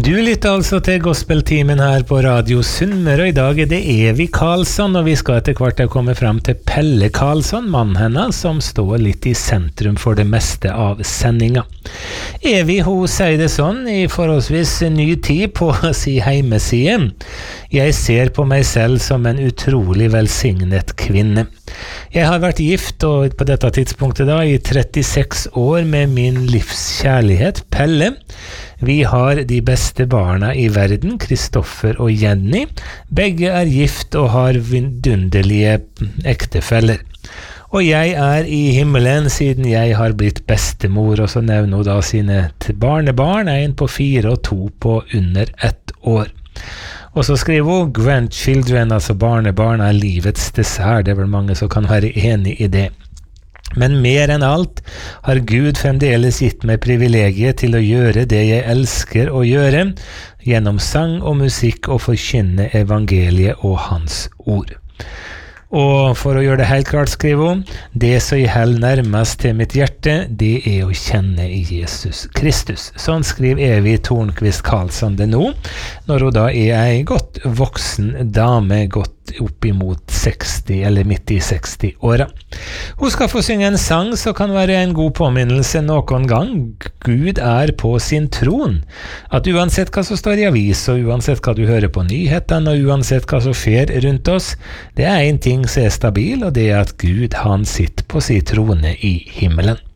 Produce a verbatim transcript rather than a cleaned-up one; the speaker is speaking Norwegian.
Du lytter altså til gospeltimen her på Radio Sunnmøre, og i dag er det Evy Karlsson, og vi skal etter hvert komme frem til Pelle Karlsson, mannen hennes, som står litt i sentrum for det meste av sendinga. Evy, hun sier det sånn, i forholdsvis ny tid på si heimeside. Jeg ser på meg selv som en utrolig velsignet kvinne. Jeg har vært gift, og på dette tidspunktet da, i trettiseks år med min livskjærlighet, Pelle. Vi har de beste barna i verden, Kristoffer og Jenny. Begge er gift og har vidunderlige ektefeller. Og jeg er i himmelen siden jeg har blitt bestemor, og så nevner hun da sine barnebarn, en på fire og to på under ett år. Og så skriver hun, grandchildren, altså barnebarn, er livets dessert. Det er vel mange som kan være enig i det. Men mer enn alt har Gud fremdeles gitt meg privilegiet til å gjøre det jeg elsker å gjøre, gjennom sang og musikk og forkynne evangeliet og hans ord. Og for å gjøre det helt klart, skriver hun, det som jeg held nærmest til mitt hjerte, det er å kjenne i Jesus Kristus. Sånn skriver Evy Tornqvist Karlsson det nå, når hun da er en godt voksen dame, godt opp imot seksti eller midt i seksti-åra. Hun skal få synge en sang som kan være en god påminnelse noen gang. Gud er på sin tron. At uansett hva som står i avis, og uansett hva du hører på nyhetene, og uansett hva som skjer rundt oss, det er en ting som er stabil, og det er at Gud, han sitter på sin trone i himmelen.